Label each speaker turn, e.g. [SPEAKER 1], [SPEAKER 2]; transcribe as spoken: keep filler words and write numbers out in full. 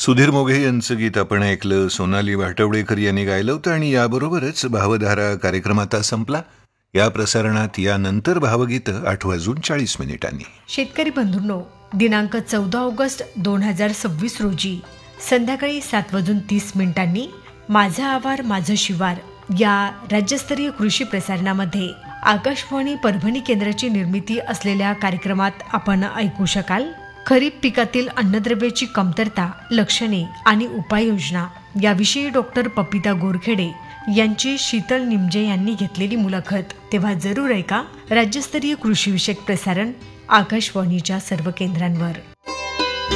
[SPEAKER 1] सुधीर मोघे यांचं गीत आपण ऐकलं. सोनाली वाटवडेकर यांनी गायलं होतं आणि याबरोबरच भावधारा कार्यक्रम आता संपला. या प्रसारणात यानंतर भावगीतं आठ वाजून चाळीस मिनिटांनी.
[SPEAKER 2] शेतकरी बंधूंनो, दिनांक चौदा ऑगस्ट दोन हजार सव्वीस रोजी संध्याकाळी सात वाजून तीस मिनिटांनी माझा आवार माझं शिवार या राज्यस्तरीय कृषी प्रसारणामध्ये आकाशवाणी परभणी केंद्राची निर्मिती असलेल्या कार्यक्रमात आपण ऐकू शकाल खरीप पिकातील अन्नद्रव्याची कमतरता, लक्षणे आणि उपाययोजना याविषयी डॉक्टर पपिता गोरखेडे यांची शीतल निमजे यांनी घेतलेली मुलाखत. तेव्हा जरूर ऐका राज्यस्तरीय कृषी विषयक प्रसारण आकाशवाणीच्या सर्व केंद्रांवर.